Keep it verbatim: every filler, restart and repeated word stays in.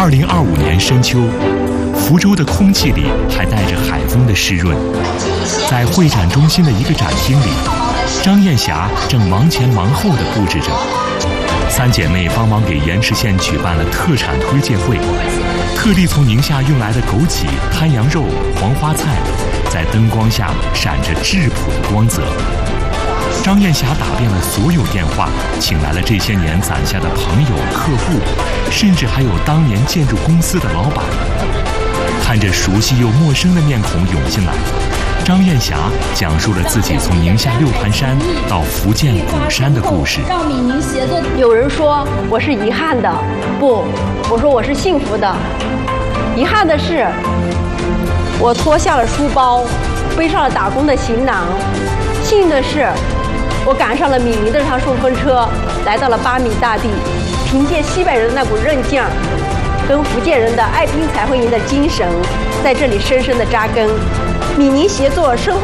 二零二五年深秋，福州的空气里还带着海风的湿润。在会展中心的一个展厅里，张艳霞正忙前忙后地布置着。三姐妹帮忙给盐池县举办了特产推介会，特地从宁夏运来的枸杞、滩羊肉、黄花菜，在灯光下闪着质朴的光泽。张艳霞打遍了所有电话，请来了这些年攒下的朋友、客户，甚至还有当年建筑公司的老板。看着熟悉又陌生的面孔涌进来，张艳霞讲述了自己从宁夏六盘山到福建鼓山的故事。 让米宁协作。 有人说我是遗憾的，不，我说我是幸福的。遗憾的是，我脱下了书包，背上了打工的行囊；幸运的是，我赶上了米宁的这趟顺风车，来到了八米大地，凭借西北人的那股韧劲儿，跟福建人的爱拼才会赢的精神，在这里深深的扎根。米宁协作生活。